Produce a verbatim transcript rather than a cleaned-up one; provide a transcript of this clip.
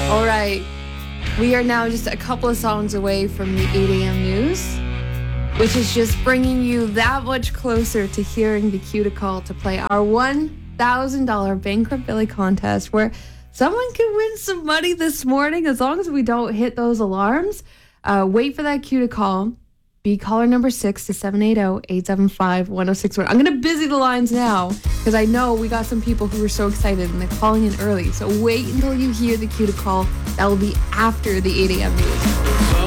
All right. We are now just a couple of songs away from the eight a.m. news, which is just bringing you that much closer to hearing the cue to call to play our one thousand dollars Bankrupt Billy contest, where someone could win some money this morning as long as we don't hit those alarms. Uh, wait for that cue to call. Be caller number six to seven eight zero, eight seven five, one zero six one. I'm going to busy the lines now because I know we got some people who are so excited and they're calling in early. So wait until you hear the cue to call. That will be after the eight a.m. news.